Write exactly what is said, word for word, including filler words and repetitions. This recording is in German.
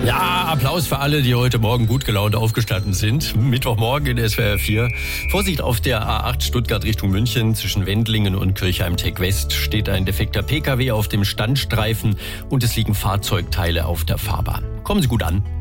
Ja, Applaus für alle, die heute Morgen gut gelaunt aufgestanden sind. Mittwochmorgen in S W R vier. Vorsicht, auf der A acht Stuttgart Richtung München zwischen Wendlingen und Kirchheim-Tech West steht ein defekter Pkw auf dem Standstreifen und es liegen Fahrzeugteile auf der Fahrbahn. Kommen Sie gut an.